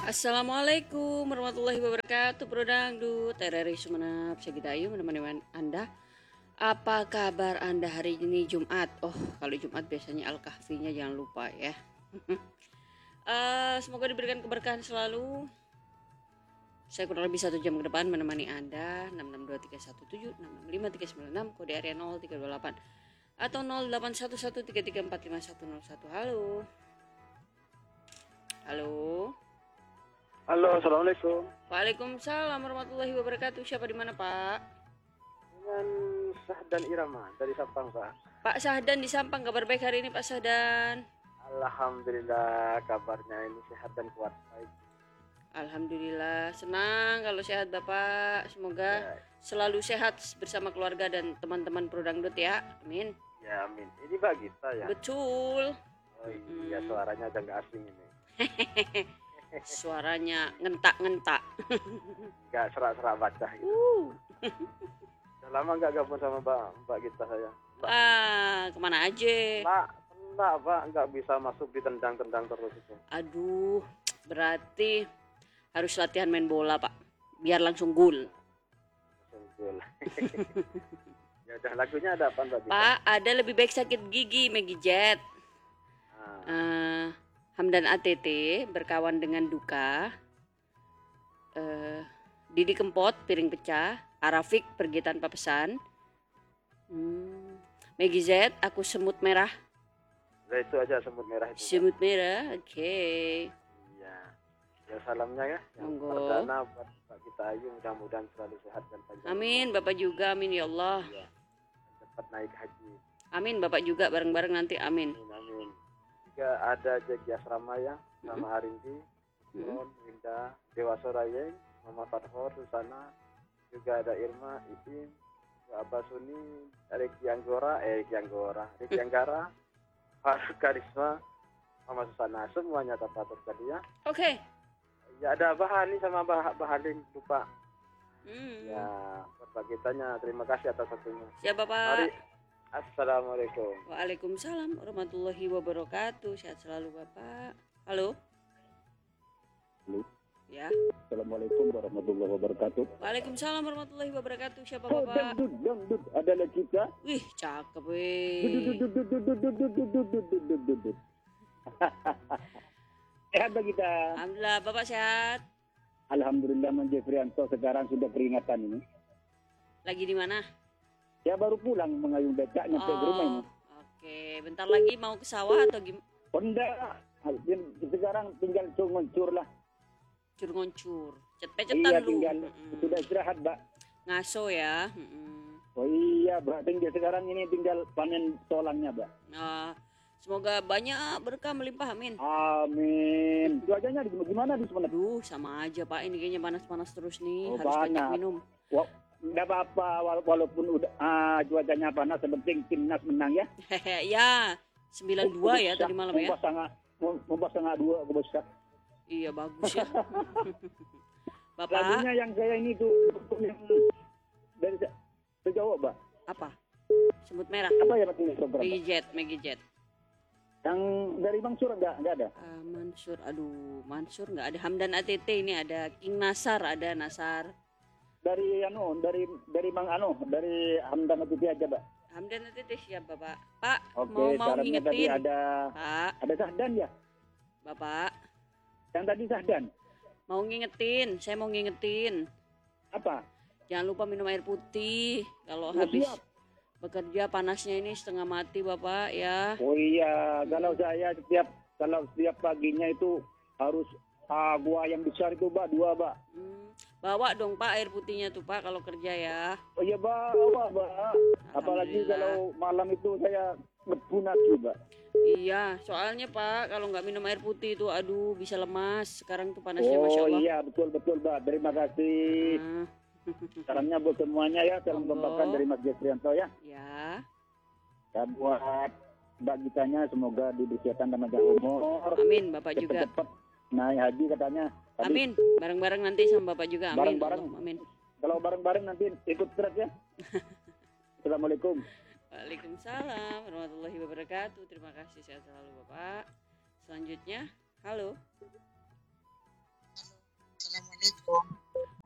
Assalamualaikum warahmatullahi wabarakatuh. Bro Dangdut, TRRI Sumenep, Segidayu menemani Anda. Apa kabar Anda hari ini Jumat? Oh, kalau Jumat biasanya Al-Kahfinya jangan lupa ya. Semoga diberikan keberkahan selalu. Saya kurang lebih 1 jam ke depan menemani Anda. 662317 665 396 kode area 0328 atau 081133455101. Halo. Halo. Halo, assalamualaikum. Waalaikumsalam warahmatullahi wabarakatuh. Siapa di mana, Pak? Dengan Sahdan Irama dari Sampang, Pak. Pak Sahdan di Sampang. Kabar baik hari ini, Pak Sahdan? Alhamdulillah, kabarnya ini sehat dan kuat. Baik. Alhamdulillah, senang kalau sehat Bapak. Semoga selalu sehat bersama keluarga dan teman-teman Pro Dangdut ya. Amin. Ya, amin. Ini Mbak Gita ya? Betul. Oh iya, suaranya udah nggak asing ini. Suaranya ngentak-ngentak. Nggak serak-serak baca gitu. Udah lama nggak gabung sama Mbak Gita saya. Kemana aja? Pak, nggak bisa masuk di tendang-tendang terus itu. Aduh, berarti harus latihan main bola, Pak. Biar langsung gol. Gol. Ya udah, lagunya ada apa Mbak Gita? Pak, ada lebih baik sakit gigi, Maggie Jet. Hamdan ATT berkawan dengan duka. Didi Kempot piring pecah. Arafik pergi tanpa pesan. Maggie Z, aku semut merah. Nah, itu aja semut merah itu. Semut merah, oke. Iya. Ya salamnya ya. Yang perdana buat Mbak Gita Ayu, mudah-mudahan selalu sehat dan panjang. Amin, Bapak juga, amin ya Allah. Iya. Cepat naik haji. Amin, Bapak juga bareng-bareng nanti, amin. Amin. Juga ada Jegi Asrama ya, sama Haringgi, Winda, Dewa Sorayeng, Mama Fathor, Susana, juga ada Irma, Ipin, Abah Suni, Riki Anggara, Faruk Karisma, Mama Susana, semuanya terpatut tadi ya. Oke. Ya ada Bahani sama Bahalim, lupa. Ya, berbagi tanya, terima kasih atas waktunya. Siapa Pak? Mari. Assalamualaikum. Waalaikumsalam warahmatullahi wabarakatuh. Sehat selalu Bapak. Halo. Halo. Ya. Assalamualaikum warahmatullahi wabarakatuh. Waalaikumsalam warahmatullahi wabarakatuh. Siapa Bapak? Dangdut adalah kita. Wih, cakep weh. Sehat bagi kita. Alhamdulillah, Bapak sehat. Alhamdulillah, Manjefrianto sekarang sudah peringatan ini. Lagi di mana? Ya baru pulang mengayuh becak nyampe ke rumah ini. Oke, bentar lagi mau ke sawah atau gimana? Honda. Sekarang tinggal ngoncur lah. Ngoncur. Cepet-cepetan iya, lu. tinggal sudah istirahat, Mbak. Ngaso ya. Oh iya, Mbak. Sekarang ini tinggal panen tolangnya, Mbak. Semoga banyak berkah melimpah, amin. Amin. Cuacanya gimana di Sumenep? Aduh, sama aja Pak. Ini kayaknya panas-panas terus nih. Oh, harus banyak panas. minum. Enggak apa-apa walaupun udah cuacanya panas, penting timnas menang ya. Ya, 9-2 ya tadi malam ya. Mempas setengah 2 ke besar. Iya bagus ya. Bapak. Lagunya yang saya ini tuh yang dari Jawa, Mbak. Apa? Semut merah. Apa ya Pak program? Maggie Jet. Yang dari Mansur enggak ada. Mansur, Mansur enggak ada. Hamdan ATT ini ada. King Nasar ada Nasar. Dari Hamdan ATT aja, Mbak. Hamdan ATT siap Bapak. Pak, oke, mau ngingetin. Tadi Pak. Ada Sahdan ya? Bapak. Yang tadi Sahdan. Saya mau ngingetin. Apa? Jangan lupa minum air putih. Kalau habis bekerja panasnya ini setengah mati Bapak ya. Oh iya, kalau setiap paginya itu harus gua yang besar itu, Mbak, 2, Mbak. Bawa dong Pak air putihnya tuh Pak kalau kerja ya. Oh iya bawa, Mbak. Apalagi kalau malam itu saya berpunat juga. Iya, soalnya Pak kalau nggak minum air putih itu aduh bisa lemas. Sekarang tuh panasnya Masya Allah. Oh iya betul Mbak. Terima kasih. Salamnya buat semuanya ya. Salam kebakan dari Mas Jesrianto ya. Ya. Dan buat Mbak Gitanya semoga diberi kesehatan dan panjang umur. Amin, Bapak juga. Cepet naik haji katanya. Amin. Bareng-bareng nanti sama Bapak juga. Amin. Bareng-bareng. Amin. Kalau bareng-bareng nanti ikut trek ya. Assalamualaikum. Waalaikumsalam warahmatullahi wabarakatuh. Terima kasih, sehat selalu Bapak. Selanjutnya, halo.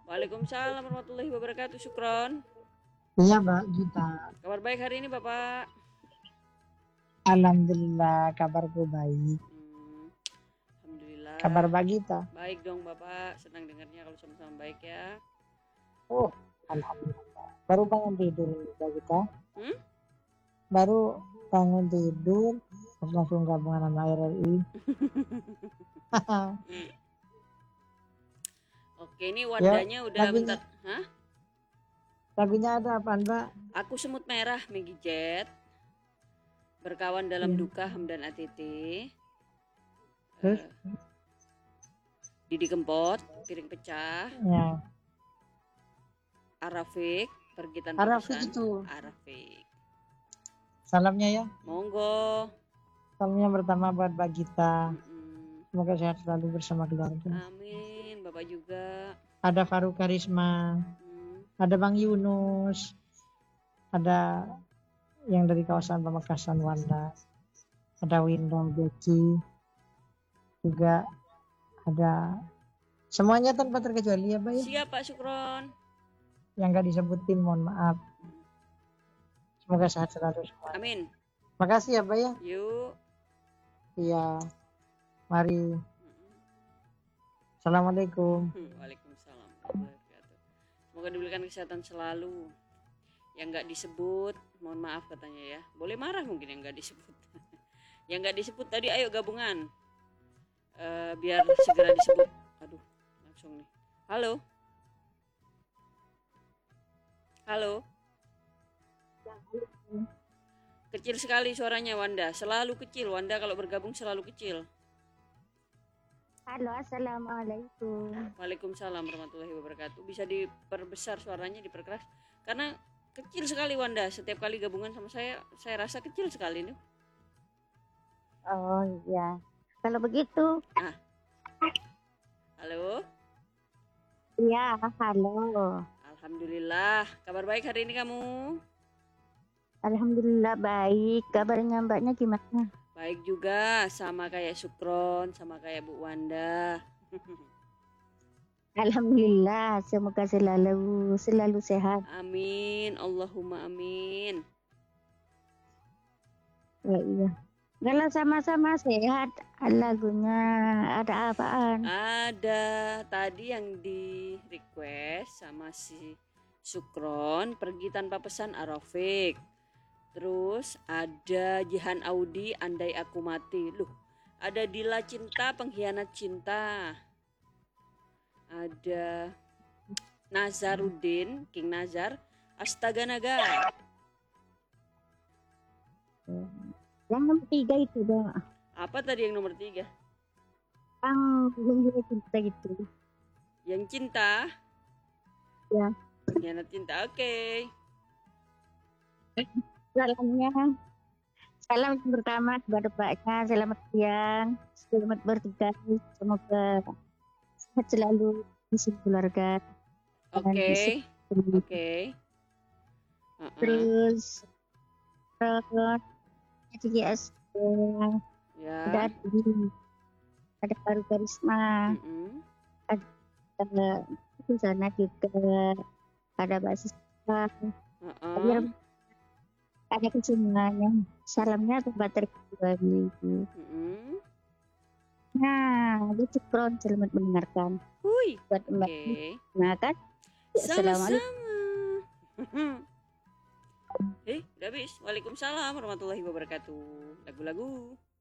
Waalaikumsalam warahmatullahi wabarakatuh. Syukron. Iya, Mbak Gita. Kabar baik hari ini Bapak? Alhamdulillah, kabarku baik. Alhamdulillah. Kabar Mbak Gita? Baik dong Bapak, senang dengarnya kalau sama-sama baik ya. Oh, alhamdulillah. Baru bangun tidur Mbak Gita. Baru bangun tidur, terus langsung gabungan sama RRI. Oke, ini wadahnya udah lagunya. bentar. Hah? Lagunya ada apa Mbak? Aku Semut Merah, Meggy Jet. Berkawan dalam duka, Hamdan ATT. Terus? Didi Kempot, Piring Pecah. Ya. Arafik, Pergi Tanpa Arafik Pesan. itu. Arafik. Salamnya ya. Monggo. Salamnya pertama buat Mbak Gita. Mm-mm. Semoga sehat selalu bersama keluarga. Amin, Bapak juga. Ada Faruk Karisma. Ada Bang Yunus. Ada yang dari kawasan Pamekasan Wanda. Ada Winda Beki. Juga ada semuanya tanpa terkecuali ya Pak ya. Siap Pak Syukron. Yang gak disebutin mohon maaf. Semoga sehat selalu semua. Amin. Makasih ya Pak ya. Yuk. Iya. Mari. Assalamualaikum. Waalaikumsalam warahmatullahi wabarakatuh. Semoga diberikan kesehatan selalu. Yang nggak disebut, mohon maaf katanya ya. Boleh marah mungkin yang nggak disebut. Yang nggak disebut tadi, ayo gabungan. Biar segera disebut. Aduh, langsung nih. Halo. Halo. Kecil sekali suaranya Wanda. Selalu kecil. Wanda kalau bergabung selalu kecil. Halo, assalamualaikum. Waalaikumsalam warahmatullahi wabarakatuh. Bisa diperbesar suaranya, diperkeras. Karena kecil sekali Wanda. Setiap kali gabungan sama saya rasa kecil sekali nih. Oh iya. Kalau begitu. Halo. Iya, halo. Alhamdulillah. Kabar baik hari ini kamu? Alhamdulillah baik. Kabarnya mbaknya gimana? Baik juga. Sama kayak Syukron, sama kayak Bu Wanda. Alhamdulillah. Semoga selalu sehat. Amin. Allahumma amin. Ya, iya. Kalau sama-sama sehat, lagunya ada apaan? Ada tadi yang di request sama si Syukron, Pergi Tanpa Pesan Arafik. Terus ada Jihan Audi, Andai Aku Mati. Loh, ada Dila Cinta, Pengkhianat Cinta. Ada Nazaruddin, King Nazar, Astaga Naga. Yang nomor 3 itu dong. Apa tadi yang nomor 3? Yang juga cinta gitu. Yang cinta? Ya. Pengkhianat Cinta, oke. Salamnya. Salam pertama kepada Paknya. Selamat siang. Selamat bertugas. Semoga sehat selalu di keluarga. Oke. Terus GS Ya. ada Baru Karisma, ada di sana juga ada Basiswa, ada kesemuanya. Salamnya tempat terkembali. Nah, itu Syukron, selamat mendengarkan. Hui. Buat Mbak. Nah kan, Sama-sama. Udah habis. Waalaikumsalam warahmatullahi wabarakatuh. Lagu-lagu.